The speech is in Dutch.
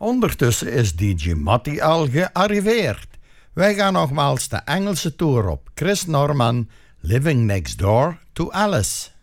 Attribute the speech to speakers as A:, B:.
A: Ondertussen is DJ Matty al gearriveerd. Wij gaan nogmaals de Engelse tour op. Chris Norman, Living Next Door to Alice.